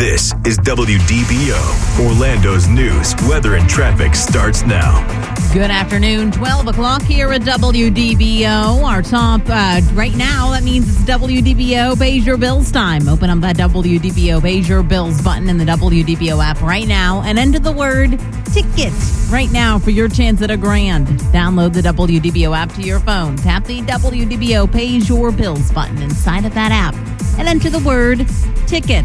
This is WDBO. Orlando's news, weather, and traffic starts now. Good afternoon, 12 o'clock here at WDBO. Our top right now, that means it's WDBO Pays Your Bills time. Open up that WDBO Pays Your Bills button in the WDBO app right now and enter the word ticket right now for your chance at $1,000. Download the WDBO app to your phone. Tap the WDBO Pays Your Bills button inside of that app and enter the word ticket.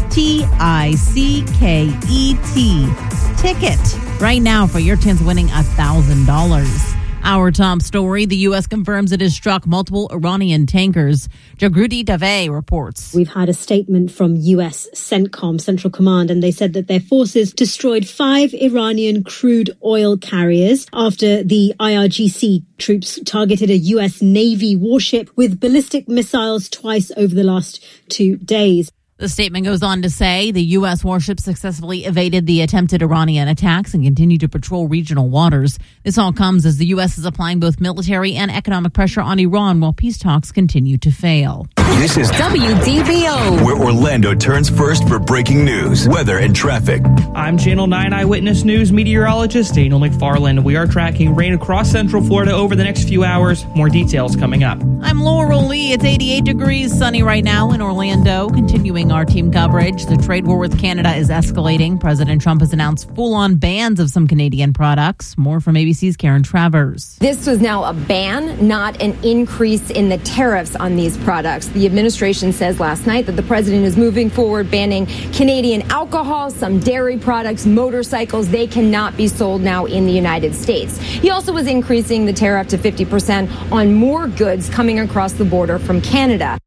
T-I-C-K-E-T. Ticket. Right now for your chance of winning $1,000. Our top story, the U.S. confirms it has struck multiple Iranian tankers. Jagrudi Dave reports. We've had a statement from U.S. CENTCOM, Central Command, and they said that their forces destroyed 5 Iranian crude oil carriers after the IRGC troops targeted a U.S. Navy warship with ballistic missiles twice over the last 2 days. The statement goes on to say the U.S. warship successfully evaded the attempted Iranian attacks and continued to patrol regional waters. This all comes as the U.S. is applying both military and economic pressure on Iran while peace talks continue to fail. This is WDBO, where Orlando turns first for breaking news, weather, and traffic. I'm Channel 9 Eyewitness News meteorologist Daniel McFarland. We are tracking rain across Central Florida over the next few hours. More details coming up. I'm Laurel Lee. It's 88 degrees, sunny right now in Orlando. Continuing our team coverage, the trade war with Canada is escalating. President Trump has announced full-on bans of some Canadian products. More from ABC's Karen Travers. This was now a ban, not an increase in the tariffs on these products. The administration says last night that the president is moving forward banning Canadian alcohol, some dairy products, motorcycles. They cannot be sold now in the United States. He also was increasing the tariff to 50% on more goods coming across the border from Canada.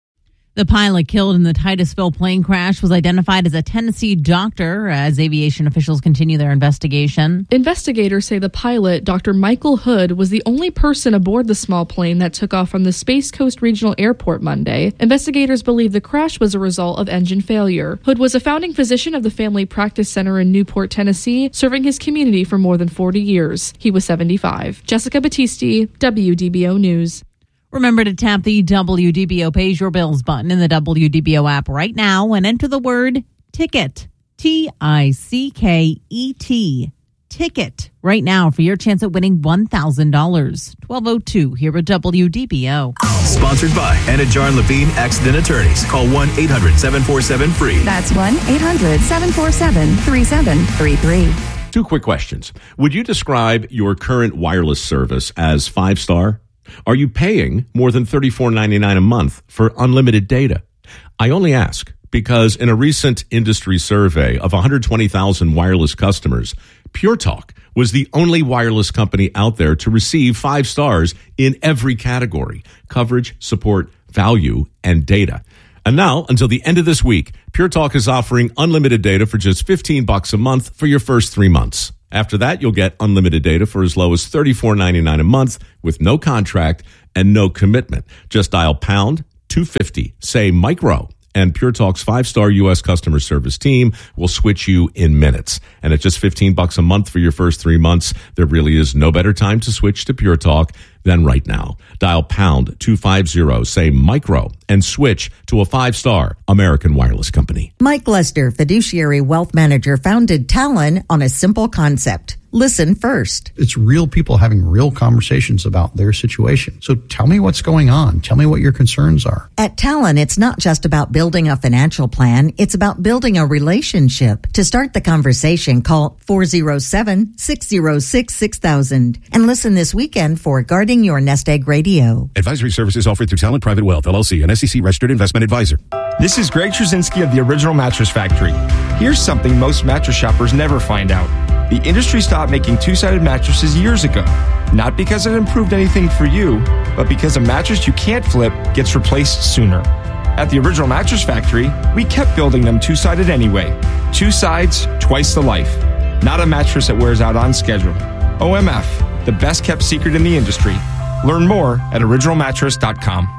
The pilot killed in the Titusville plane crash was identified as a Tennessee doctor as aviation officials continue their investigation. Investigators say the pilot, Dr. Michael Hood, was the only person aboard the small plane that took off from the Space Coast Regional Airport Monday. Investigators believe the crash was a result of engine failure. Hood was a founding physician of the Family Practice Center in Newport, Tennessee, serving his community for more than 40 years. He was 75. Jessica Battisti, WDBO News. Remember to tap the WDBO Pays Your Bills button in the WDBO app right now and enter the word ticket. T-I-C-K-E-T. Ticket right now for your chance at winning $1,000. 12:02 here at WDBO. Sponsored by Anajar and Levine Accident Attorneys. Call 1-800-747-FREE. That's 1-800-747-3733. 2 quick questions. Would you describe your current wireless service as 5-star? Are you paying more than $34.99 a month for unlimited data? I only ask because in a recent industry survey of 120,000 wireless customers, Pure Talk was the only wireless company out there to receive 5 stars in every category: coverage, support, value, and data. And now, until the end of this week, Pure Talk is offering unlimited data for just $15 a month for your first 3 months. After that, you'll get unlimited data for as low as $34.99 a month with no contract and no commitment. Just dial pound 250, say micro, and Pure Talk's 5-star U.S. customer service team will switch you in minutes. And at just $15 a month for your first 3 months, there really is no better time to switch to Pure Talk than right now. Dial pound 250, say micro, and switch to a 5-star American wireless company. Mike Lester, fiduciary wealth manager, founded Talon on a simple concept. Listen first. It's real people having real conversations about their situation. So tell me what's going on. Tell me what your concerns are. At Talon, it's not just about building a financial plan. It's about building a relationship. To start the conversation, call 407-606-6000 and listen this weekend for Guarding Your Nest Egg Radio. Advisory services offered through Talon Private Wealth, LLC, an SEC registered investment advisor. This is Greg Trzynski of the Original Mattress Factory. Here's something most mattress shoppers never find out. The industry stopped making 2-sided mattresses years ago. Not because it improved anything for you, but because a mattress you can't flip gets replaced sooner. At the Original Mattress Factory, we kept building them 2-sided anyway. 2 sides, twice the life. Not a mattress that wears out on schedule. OMF, the best kept secret in the industry. Learn more at originalmattress.com.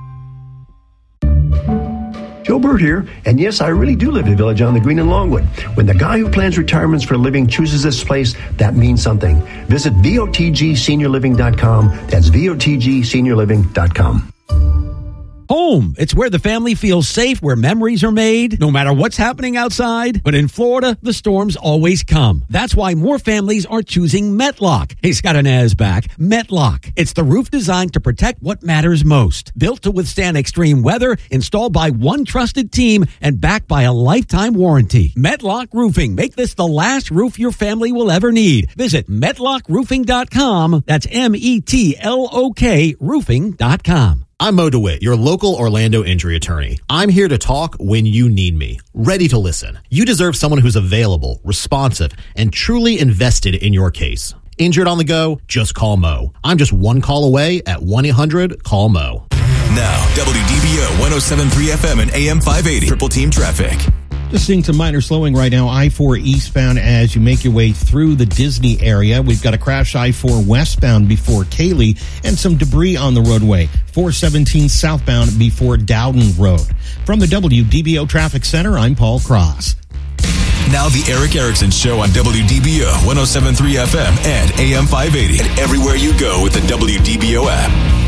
Joe Bird here, and yes, I really do live in Village on the Green in Longwood. When the guy who plans retirements for a living chooses this place, that means something. Visit VOTGSeniorLiving.com. That's VOTGSeniorLiving.com. Home. It's where the family feels safe, where memories are made, no matter what's happening outside. But in Florida, the storms always come. That's why more families are choosing Metlock. Hey, Scott and Az back. Metlock. It's the roof designed to protect what matters most. Built to withstand extreme weather, installed by one trusted team, and backed by a lifetime warranty. Metlock Roofing. Make this the last roof your family will ever need. Visit MetlockRoofing.com. That's METLOK Roofing.com. I'm Mo DeWitt, your local Orlando injury attorney. I'm here to talk when you need me, ready to listen. You deserve someone who's available, responsive, and truly invested in your case. Injured on the go? Just call Mo. I'm just one call away at 1-800-CALL-MO. Now, WDBO 107.3 FM and AM 580. Triple Team Traffic. Just seeing some minor slowing right now, I-4 eastbound as you make your way through the Disney area. We've got a crash I-4 westbound before Cayley and some debris on the roadway. 417 southbound before Dowden Road. From the WDBO Traffic Center, I'm Paul Cross. Now the Eric Erickson Show on WDBO 107.3 FM and AM 580. And everywhere you go with the WDBO app.